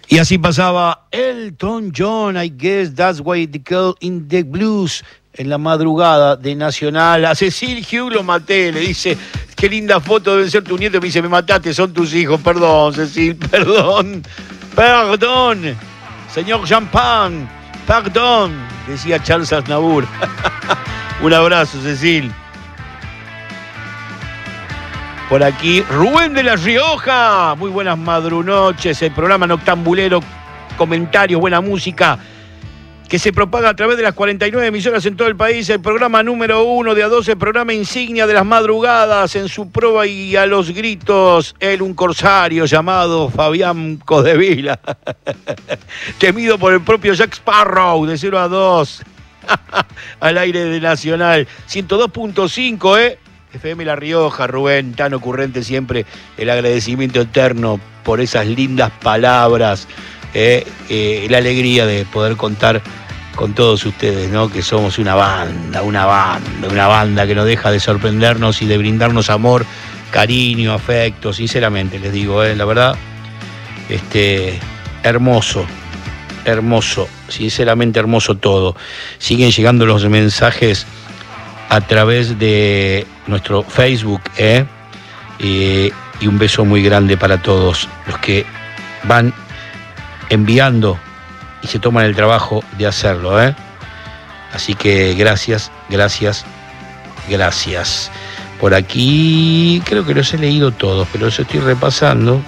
Y así pasaba Elton John, I guess that's why the girl in the blues, en la madrugada de Nacional. A Cecil Hugh lo maté, le dice, qué linda foto, debe ser tu nieto. Me dice, me mataste, son tus hijos. Perdón, Cecil, perdón. Perdón, señor Champagne, perdón, decía Charles Aznavour. Un abrazo, Cecil. Por aquí, Rubén de La Rioja. Muy buenas madrunoches. El programa noctambulero, comentarios, buena música, que se propaga a través de las 49 emisoras en todo el país. El programa número 1 de A12, el programa insignia de las madrugadas. En su proa y a los gritos, él, un corsario llamado Fabián Codevila. Temido por el propio Jack Sparrow, de 0 a 2. Al aire de Nacional. 102.5, FM La Rioja. Rubén, tan ocurrente siempre, el agradecimiento eterno por esas lindas palabras, la alegría de poder contar con todos ustedes, ¿no? Que somos una banda que no deja de sorprendernos y de brindarnos amor, cariño, afecto, sinceramente les digo, la verdad, hermoso, sinceramente hermoso todo. Siguen llegando los mensajes a través de nuestro Facebook, y un beso muy grande para todos los que van enviando y se toman el trabajo de hacerlo, Así que gracias. Por aquí creo que los he leído todos, pero los estoy repasando.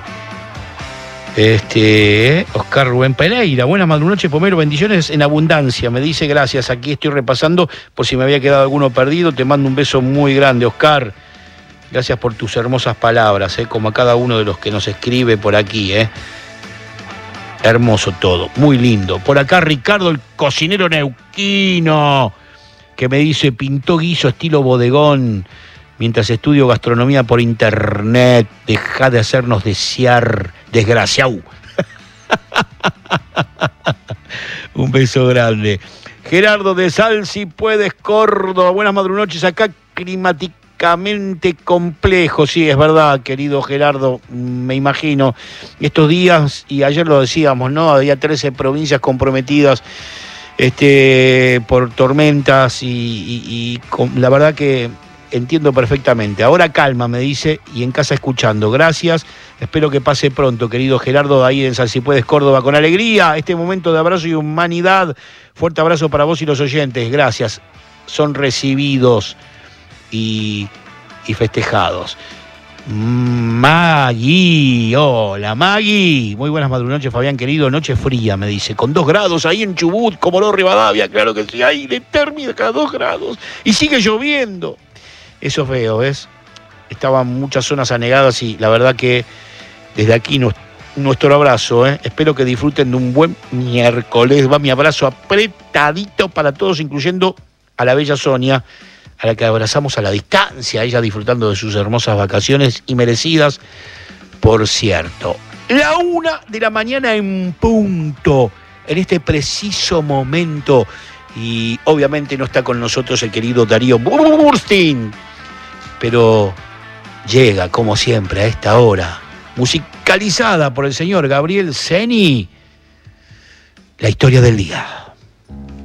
Oscar Rubén Pereira, buenas madrunoches, Pomero, bendiciones en abundancia, me dice gracias. Aquí estoy repasando por si me había quedado alguno perdido. Te mando un beso muy grande, Oscar. Gracias por tus hermosas palabras, como a cada uno de los que nos escribe por aquí, Hermoso todo, muy lindo. Por acá Ricardo, el cocinero neuquino, que me dice, pintó guiso estilo bodegón mientras estudio gastronomía por internet. Deja de hacernos desear, desgraciado. Un beso grande. Gerardo de Sal, si puedes, Córdoba. Buenas madrunoches, acá climáticamente complejo. Sí, es verdad, querido Gerardo, me imagino. Estos días, y ayer lo decíamos, ¿no? Había 13 provincias comprometidas por tormentas y la verdad que entiendo perfectamente. Ahora calma, me dice, y en casa escuchando. Gracias, espero que pase pronto, querido Gerardo, ahí en Sal Si Puedes, Córdoba, con alegría. Este momento de abrazo y humanidad. Fuerte abrazo para vos y los oyentes. Gracias, son recibidos y festejados. Maggie, hola Maggie, muy buenas madrunoches, Fabián querido. Noche fría, me dice, con 2 grados ahí en Chubut, Comodoro Rivadavia. Claro que sí, ahí de término cada 2 grados y sigue lloviendo. Eso es feo, ¿ves? Estaban muchas zonas anegadas y la verdad que desde aquí nuestro abrazo, Espero que disfruten de un buen miércoles. Va mi abrazo apretadito para todos, incluyendo a la bella Sonia, a la que abrazamos a la distancia, ella disfrutando de sus hermosas vacaciones y merecidas, por cierto. 1:00 a.m. en punto, en este preciso momento. Y obviamente no está con nosotros el querido Darío Burstein, pero llega, como siempre, a esta hora, musicalizada por el señor Gabriel Ceni, la historia del día.